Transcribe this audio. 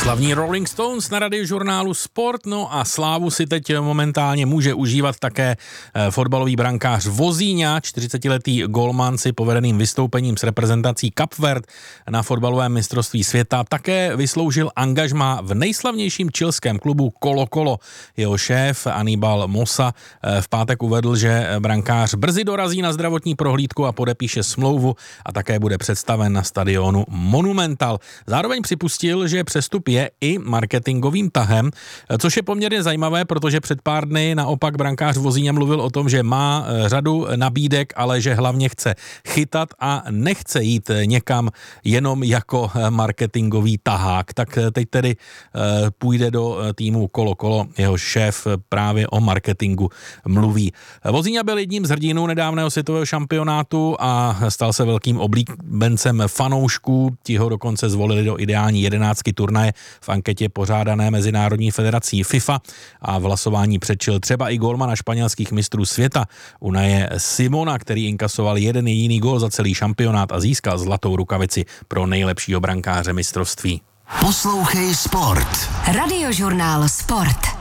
Slavní Rolling Stones na Radiožurnálu Sport, no a slávu si teď momentálně může užívat také fotbalový brankář Vozíňa, 40letý golman si povedeným vystoupením s reprezentací Kapverd na fotbalovém mistrovství světa také vysloužil angažmá v nejslavnějším chilském klubu Colo Colo. Jeho šéf Aníbal Mosa v pátek uvedl, že brankář brzy dorazí na zdravotní prohlídku a podepíše smlouvu a také bude představen na stadionu Monumental. Zároveň připustil, že přestup je i marketingovým tahem, což je poměrně zajímavé, protože před pár dny naopak brankář Vozíňa mluvil o tom, že má řadu nabídek, ale že hlavně chce chytat a nechce jít někam jenom jako marketingový tahák. Tak teď tedy půjde do týmu Colo Colo, jeho šéf právě o marketingu mluví. Vozíňa byl jedním z hrdinů nedávného světového šampionátu a stal se velkým oblíbencem fanoušků. Ti ho dokonce zvolili do ideální 11 turnaje v anketě pořádané Mezinárodní federací FIFA a v hlasování předčil třeba i gólmana španělských mistrů světa Unaje Simona, který inkasoval jeden jediný gól za celý šampionát a získal zlatou rukavici pro nejlepšího brankáře mistrovství. Poslouchej Sport. Radiožurnál Sport.